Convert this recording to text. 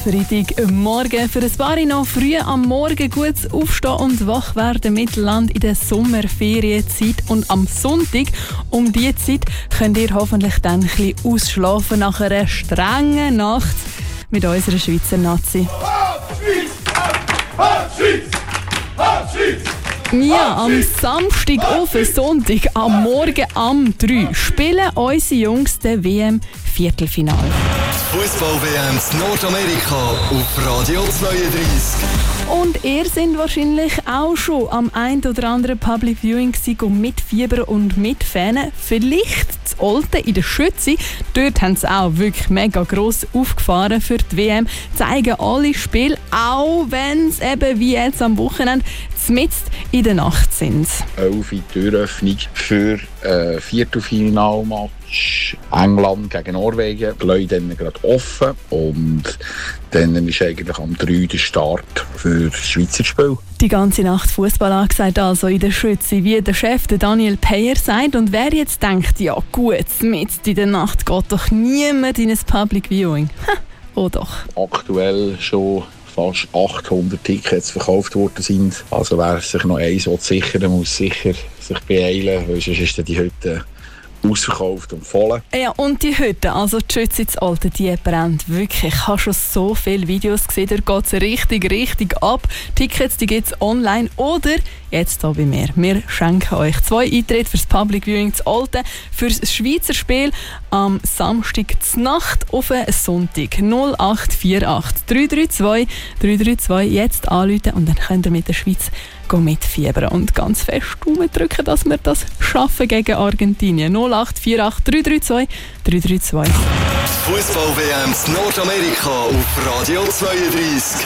Freitagmorgen. Für ein paar noch früh am Morgen gut aufstehen und wach werden mit Land in der Sommerferienzeit. Und am Sonntag um diese Zeit könnt ihr hoffentlich dann ein bisschen ausschlafen nach einer strengen Nacht mit unserer Schweizer Nazi. Ja, am Samstag auf Sonntag, am Morgen am 3 spielen unsere Jungs der WM-Viertelfinale. Fußball-WM in Nordamerika auf Radio 32. Und ihr seid wahrscheinlich auch schon am ein oder anderen Public Viewing gewesen, mit Fieber und mit Fähnen. Vielleicht das Olten in der Schütze. Dort haben sie auch wirklich mega gross aufgefahren für die WM. Zeigen alle Spiele, auch wenn es eben wie jetzt am Wochenende mitten in der Nacht sind. 11 Türöffnung für Viertelfinalmatch England gegen Norwegen. Die Leute dann gerade offen und dann ist eigentlich am 3 der Start für das Schweizer Spiel. Die ganze Nacht Fußball angesagt, also in der Schütze, wie der Chef der Daniel Peyer sagt. Und wer jetzt denkt, ja gut, mitten in der Nacht geht doch niemand in ein Public Viewing. Oh doch. Aktuell schon fast 800 Tickets verkauft worden sind. Also wer sich noch eins sichern muss sicher sich beeilen, weil sonst ist die Hütte ausverkauft und voll. Ja, und die Hütte, also die Schütze ins Alte, die brennt wirklich. Ich habe schon so viele Videos gesehen, da geht es richtig ab. Tickets, die gibt es online oder jetzt hier bei mir. Wir schenken euch 2 Eintritte fürs Public Viewing zu Alte, fürs Schweizer Spiel am Samstag zur Nacht auf einen Sonntag. 0848 332 332 jetzt anrufen und dann könnt ihr mit der Schweiz mitfiebern und ganz fest drücken, dass wir das schaffen gegen Argentinien. 0848 332 332. Fußball-WM in Nordamerika auf Radio 32.